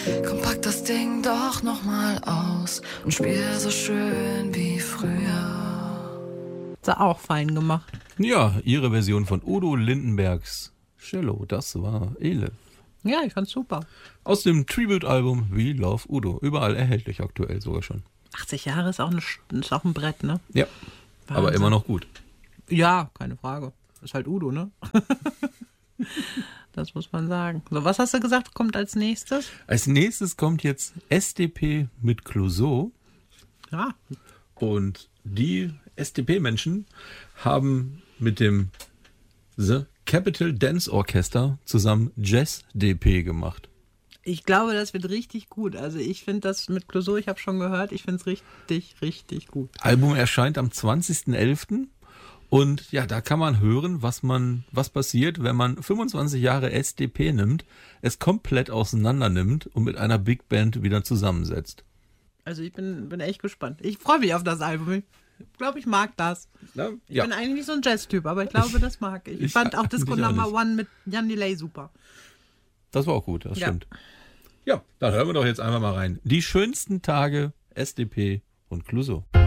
Komm, pack das Ding doch nochmal aus und spiel so schön wie früher. Ist auch fein gemacht. Ja, ihre Version von Udo Lindenbergs Cello, das war Elif. Ja, ich fand's super. Aus dem Tribute-Album We Love Udo. Überall erhältlich aktuell sogar schon. 80 Jahre ist auch ein Brett, ne? Ja, Wahnsinn. aber immer noch gut. Ja, keine Frage. Ist halt Udo, ne? Das muss man sagen. So, was hast du gesagt, kommt als nächstes? Als nächstes kommt jetzt SDP mit Clouseau. Ja. Und die SDP-Menschen haben mit dem The Capital Dance Orchestra zusammen Jazz-DP gemacht. Ich glaube, das wird richtig gut. Also ich finde das mit Clouseau, ich habe schon gehört, ich finde es richtig, richtig gut. Album erscheint am 20.11. Und ja, da kann man hören, was passiert, wenn man 25 Jahre SDP nimmt, es komplett auseinander nimmt und mit einer Big Band wieder zusammensetzt. Also ich bin echt gespannt. Ich freue mich auf das Album. Ich glaube, ich mag das. Ja. Ich bin eigentlich nicht so ein Jazz-Typ, aber ich glaube, das mag ich. Ich fand auch Disco Number One mit Jan Delay super. Das war auch gut, das stimmt. Ja, dann hören wir doch jetzt einfach mal rein. Die schönsten Tage SDP und Clouseau.